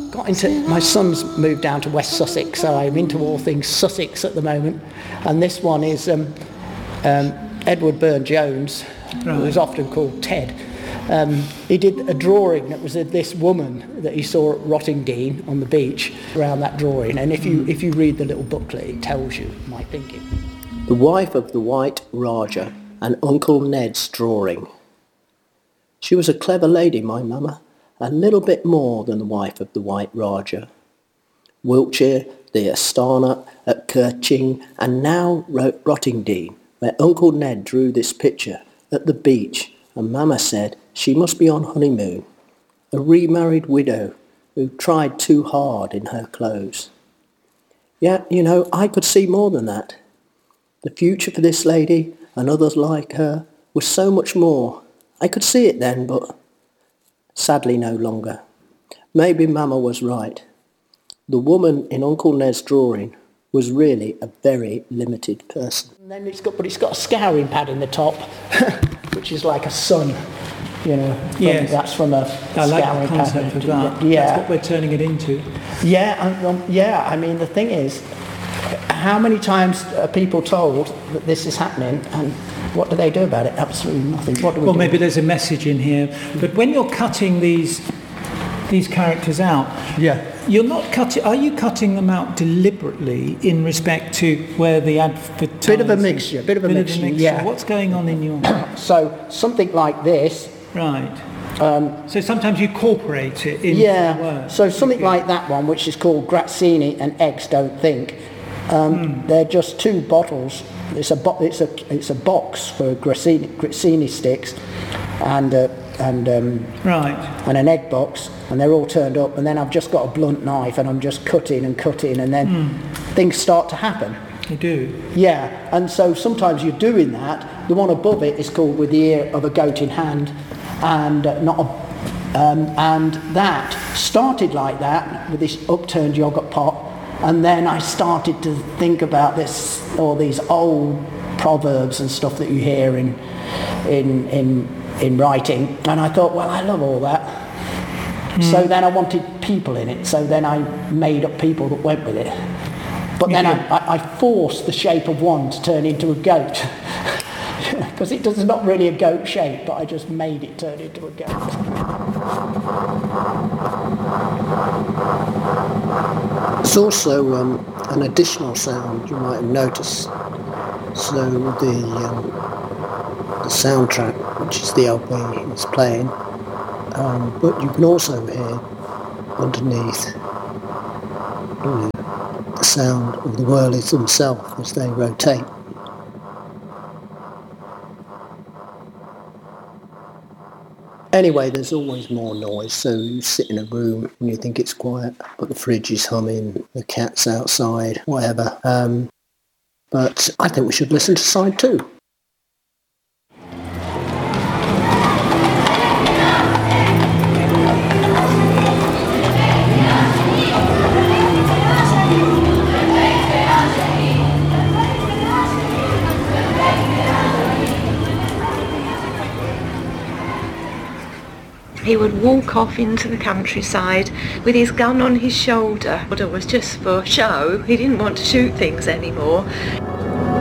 got into... My son's moved down to West Sussex, so I'm into all things Sussex at the moment. And this one is Edward Burne-Jones, who was often called Ted. He did a drawing that was of this woman that he saw at Rottingdean on the beach around that drawing. And if you read the little booklet, it tells you my thinking. The Wife of the White Rajah and Uncle Ned's Drawing. She was a clever lady, my mamma, a little bit more than the Wife of the White Rajah. Wiltshire, the Astana at Kerching, and now Rottingdean, where Uncle Ned drew this picture at the beach, and mamma said she must be on honeymoon, a remarried widow who tried too hard in her clothes. Yet, I could see more than that. The future for this lady and others like her was so much more. I could see it then, but sadly no longer. Maybe mamma was right. The woman in Uncle Ned's drawing was really a very limited person. And then it's got a scouring pad in the top, which is like a sun, Yes. That's from a scouring I like the concept pad. of that. Yeah. That's what we're turning it into. Yeah, I mean, the thing is, how many times are people told that this is happening, and what do they do about it? Absolutely nothing. What do we do? Maybe there's a message in here, but when you're cutting these characters out, you're not cutting. Are you cutting them out deliberately in respect to where the advertising? Bit of a mixture. Yeah. What's going on in your? So something like this. Right. So sometimes you incorporate it into the work. So something like that one, which is called Grazzini and Eggs Don't Think. They're just two bottles. It's a box for Grazzini sticks, and an egg box, and they're all turned up. And then I've just got a blunt knife, and I'm just cutting, and then things start to happen. You do. Yeah, and so sometimes you're doing that. The one above it is called With the Ear of a Goat in Hand, and and that started like that with this upturned yoghurt pot. And then I started to think about all these old proverbs and stuff that you hear in writing. And I thought, well, I love all that. So then I wanted people in it. So then I made up people that went with it. But then I forced the shape of one to turn into a goat. Because it does not really a goat shape, but I just made it turn into a goat. There's also an additional sound you might have noticed. So the soundtrack, which is the LP it's playing, but you can also hear underneath the sound of the whirlies themselves as they rotate. Anyway, there's always more noise, so you sit in a room and you think it's quiet, but the fridge is humming, the cat's outside, whatever. But I think we should listen to side 2. He would walk off into the countryside with his gun on his shoulder. It was just for show. He didn't want to shoot things anymore.